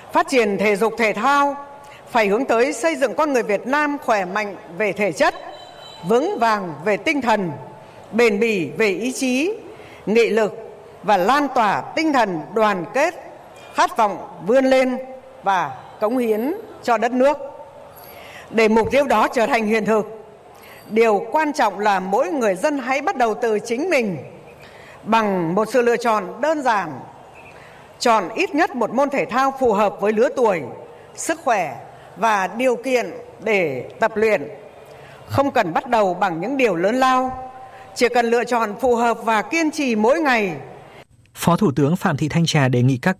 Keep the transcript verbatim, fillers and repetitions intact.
Phát triển thể dục thể thao phải hướng tới xây dựng con người Việt Nam khỏe mạnh về thể chất, vững vàng về tinh thần, bền bỉ về ý chí, nghị lực và lan tỏa tinh thần đoàn kết, khát vọng vươn lên và cống hiến cho đất nước. Để mục tiêu đó trở thành hiện thực, điều quan trọng là mỗi người dân hãy bắt đầu từ chính mình bằng một sự lựa chọn đơn giản. Chọn ít nhất một môn thể thao phù hợp với lứa tuổi, sức khỏe và điều kiện để tập luyện. Không cần bắt đầu bằng những điều lớn lao, chỉ cần lựa chọn phù hợp và kiên trì mỗi ngày. Phó Thủ tướng Phạm Thị Thanh Trà đề nghị các